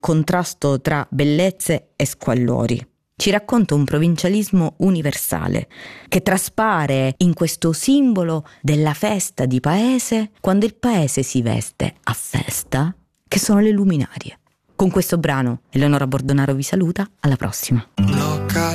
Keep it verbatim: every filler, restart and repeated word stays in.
contrasto tra bellezze e squallori. Ci racconta un provincialismo universale che traspare in questo simbolo della festa di paese, quando il paese si veste a festa, che sono le luminarie. Con questo brano Eleonora Bordonaro vi saluta, alla prossima.